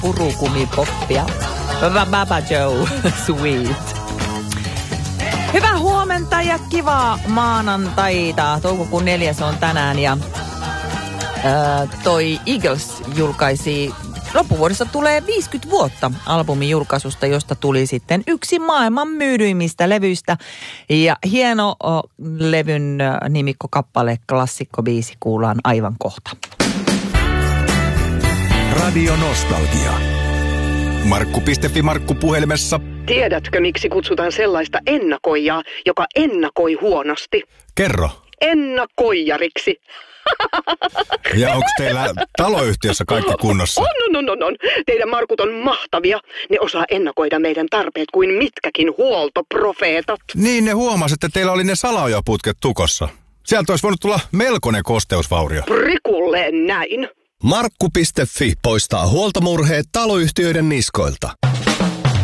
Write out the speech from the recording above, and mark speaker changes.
Speaker 1: purukumipoppia. Baba Joe, sweet. Hyvää huomenta ja kivaa maanantaita. Toukokuun 4. on tänään ja toi Eagles julkaisi, loppuvuodessa tulee 50 vuotta albumin julkaisusta, josta tuli sitten yksi maailman myydyimmistä levyistä. Ja hieno levyn nimikkokappale, klassikkobiisi kuullaan aivan kohta.
Speaker 2: Radio Nostalgia. Markku.fi Markku puhelimessa.
Speaker 3: Tiedätkö, miksi kutsutaan sellaista ennakoijaa, joka ennakoi huonosti?
Speaker 2: Kerro.
Speaker 3: Ennakoijariksi.
Speaker 2: Ja onko teillä taloyhtiössä kaikki kunnossa?
Speaker 3: On. Teidän Markut on mahtavia. Ne osaa ennakoida meidän tarpeet kuin mitkäkin huoltoprofeetat.
Speaker 2: Niin, ne huomasi, että teillä oli ne salaojaputket tukossa. Sieltä olisi voinut tulla melkoinen kosteusvaurio.
Speaker 3: Prikulleen näin.
Speaker 4: Markku.fi poistaa huoltomurheet taloyhtiöiden niskoilta.